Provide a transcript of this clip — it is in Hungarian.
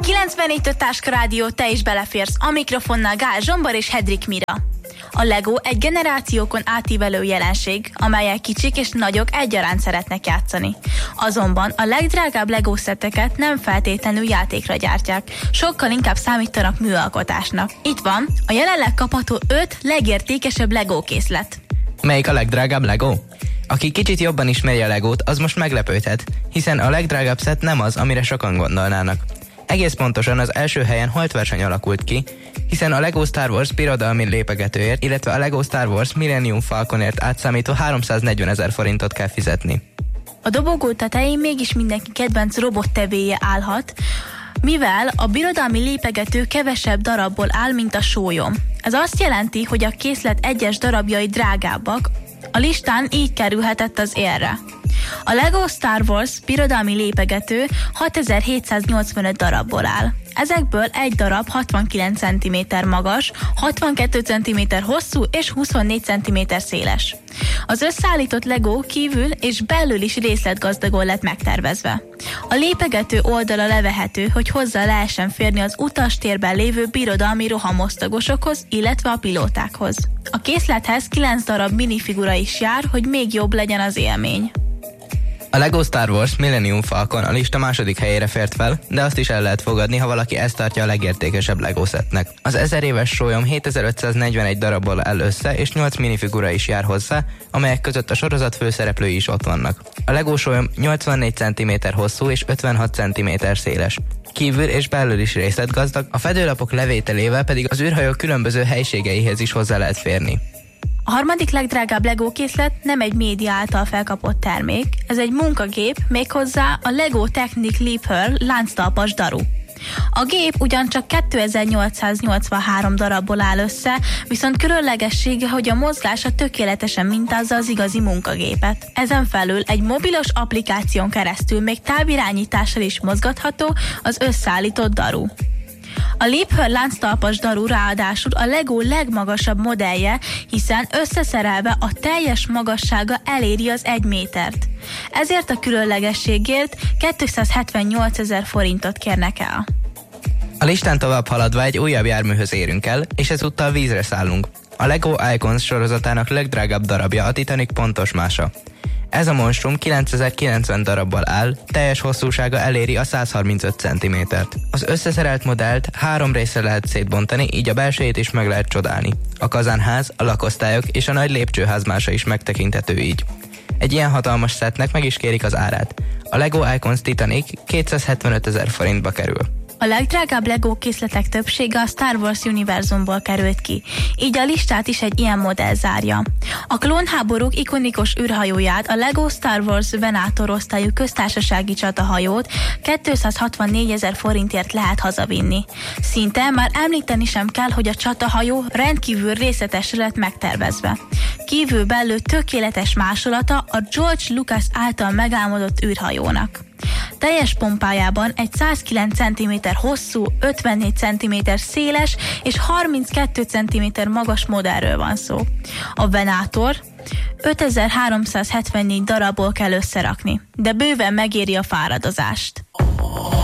94 Táska Rádió, te is beleférsz, a mikrofonnál Gál Zsombor és Hedrik Mira. A Lego egy generációkon átívelő jelenség, amellyel kicsik és nagyok egyaránt szeretnek játszani. Azonban a legdrágább Lego szetteket nem feltétlenül játékra gyártják, sokkal inkább számítanak műalkotásnak. Itt van a jelenleg kapható 5 legértékesebb Lego készlet. Melyik a legdrágább Lego? Aki kicsit jobban ismeri a Legót, az most meglepődhet, hiszen a legdrágább szett nem az, amire sokan gondolnának. Egész pontosan az első helyen holtverseny alakult ki, hiszen a Lego Star Wars birodalmi lépegetőért, illetve a Lego Star Wars Millennium Falconért átszámító 340 000 forintot kell fizetni. A dobogó tetején mégis mindenki kedvenc robottevéje állhat, mivel a birodalmi lépegető kevesebb darabból áll, mint a sólyom. Ez azt jelenti, hogy a készlet egyes darabjai drágábbak, a listán így kerülhetett az élre. A Lego Star Wars birodalmi lépegető 6785 darabból áll. Ezekből egy darab 69 cm magas, 62 cm hosszú és 24 cm széles. Az összeállított Lego kívül és belül is részletgazdagon lett megtervezve. A lépegető oldala levehető, hogy hozzá lehessen férni az utastérben lévő birodalmi rohamosztagosokhoz, illetve a pilótákhoz. A készlethez 9 darab minifigura is jár, hogy még jobb legyen az élmény. A Lego Star Wars Millennium Falcon a lista második helyére fért fel, de azt is el lehet fogadni, ha valaki ezt tartja a legértékesebb Lego szettnek. Az 1000 éves sólyom 7541 darabból áll össze, és 8 minifigura is jár hozzá, amelyek között a sorozat főszereplői is ott vannak. A Lego sólyom 84 cm hosszú és 56 cm széles. Kívül és belül is részletgazdag, a fedőlapok levételével pedig az űrhajók különböző helységeihez is hozzá lehet férni. A harmadik legdrágább Lego készlet nem egy média által felkapott termék, ez egy munkagép, méghozzá a Lego Technic Leaper lánctalpas daru. A gép ugyancsak 2883 darabból áll össze, viszont különlegessége, hogy a mozgása tökéletesen mintázza az igazi munkagépet. Ezen felül egy mobilos applikáción keresztül még távirányítással is mozgatható az összeállított daru. A Leaper lánctalpas daru ráadásul a Lego legmagasabb modellje, hiszen összeszerelve a teljes magassága eléri az 1 métert. Ezért a különlegességért 278 000 forintot kérnek el. A listán tovább haladva egy újabb járműhöz érünk el, és ezúttal vízre szállunk. A Lego Icons sorozatának legdrágább darabja a Titanic pontosmása. Ez a monstrum 9090 darabból áll, teljes hosszúsága eléri a 135 cm-t. Az összeszerelt modellt 3 részre lehet szétbontani, így a belsejét is meg lehet csodálni. A kazánház, a lakosztályok és a nagy lépcsőházmása is megtekinthető így. Egy ilyen hatalmas szettnek meg is kérik az árát. A Lego Icons Titanic 275 000 forintba kerül. A legdrágább Lego készletek többsége a Star Wars univerzumból került ki, így a listát is egy ilyen modell zárja. A klónháborúk ikonikus űrhajóját, a Lego Star Wars Venator osztályú köztársasági csatahajót 264 000 forintért lehet hazavinni. Szinte már említeni sem kell, hogy a csatahajó rendkívül részletesre lett megtervezve. Kívül-belül tökéletes másolata a George Lucas által megálmodott űrhajónak. Teljes pompájában egy 109 cm hosszú, 54 cm széles és 32 cm magas modellről van szó. A Venator 5374 darabból kell összerakni, de bőven megéri a fáradozást.